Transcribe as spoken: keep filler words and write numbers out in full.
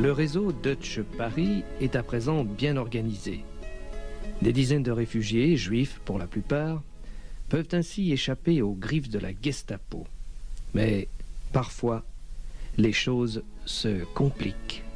Le réseau Deutsche Paris est à présent bien organisé. Des dizaines de réfugiés, juifs pour la plupart, peuvent ainsi échapper aux griffes de la Gestapo. Mais parfois, les choses se compliquent.